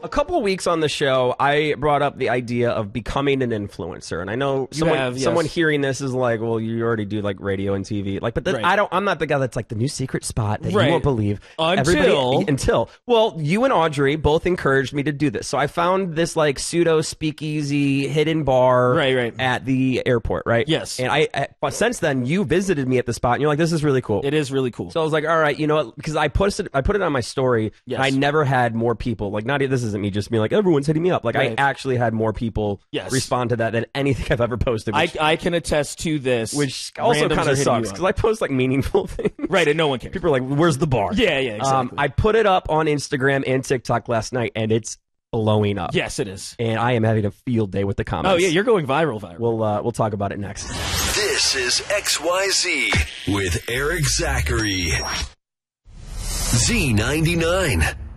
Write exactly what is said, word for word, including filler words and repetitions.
couple of weeks on the show, I brought up the idea of becoming an influencer, and I know someone, have, yes. someone hearing this is like, "Well, you already do like radio and T V." Like, but the, Right. I don't. I'm not the guy that's like the new secret spot that Right. you won't believe. Until- Everybody, until well, you and Audrey both encouraged me to do this, so I found this like pseudo speakeasy hidden bar Right, right. at the airport, right? Yes. And I, I but since then you visited me at the spot, and you're like, "This is really cool." It is really cool. So I was like, all right, you know what? Because I posted, I put it on my story. Yes. And I never had more people. Like, not this isn't me just being like everyone's hitting me up. Like, Right. I actually had more people Yes. respond to that than anything I've ever posted. I, Which, I can attest to this. which also Randoms kind are of hitting sucks you because up. I post like meaningful things. Right, and no one cares. People are like, "Where's the bar?" Yeah, yeah, exactly. Um, I put it up on Instagram and TikTok last night, and it's blowing up. Yes, it is. And I am having a field day with the comments. Oh, yeah, you're going viral, viral. We'll uh, we'll talk about it next. This is X Y Z with Eric Zachary. Z ninety-nine.